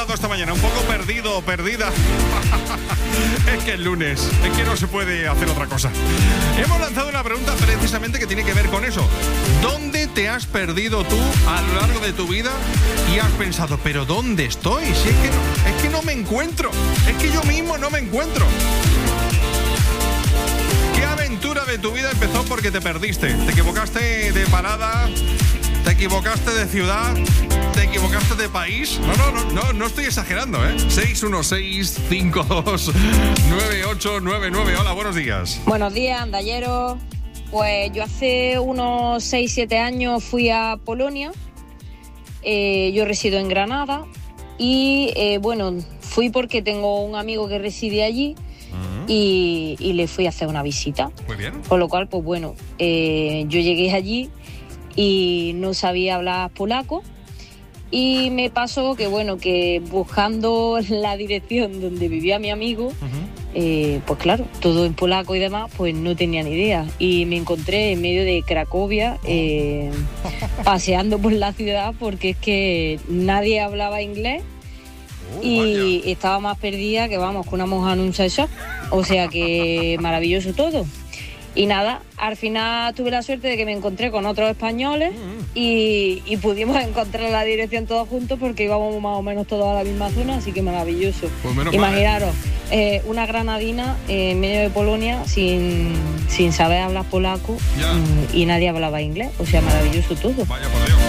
estado esta mañana? Un poco perdido, perdida. Es que es lunes, es que no se puede hacer otra cosa. Hemos lanzado una pregunta precisamente que tiene que ver con eso. ¿Dónde te has perdido tú a lo largo de tu vida y has pensado, pero ¿dónde estoy? Si es que no me encuentro, es que yo mismo no me encuentro. ¿Qué aventura de tu vida empezó porque te perdiste? ¿Te equivocaste de parada? ¿Te equivocaste de ciudad? ¿Te equivocaste de país? No estoy exagerando, ¿eh? 616-529899. Hola, buenos días. Buenos días, andalleros. Pues yo hace unos 6-7 años fui a Polonia. Yo resido en Granada. Y fui porque tengo un amigo que reside allí. Y le fui a hacer una visita. Muy bien. Con lo cual, pues bueno, yo llegué allí y no sabía hablar polaco. Y me pasó que buscando la dirección donde vivía mi amigo, pues claro, todo en polaco y demás, pues no tenía ni idea. Y me encontré en medio de Cracovia, paseando por la ciudad, porque es que nadie hablaba inglés. Y estaba más perdida que con una monja en un shop. O sea que maravilloso todo. Y nada, al final tuve la suerte de que me encontré con otros españoles y pudimos encontrar la dirección todos juntos porque íbamos más o menos todos a la misma zona, así que maravilloso. Pues imaginaros, una granadina en medio de Polonia sin saber hablar polaco y nadie hablaba inglés. O sea, maravilloso todo. Vaya por Dios.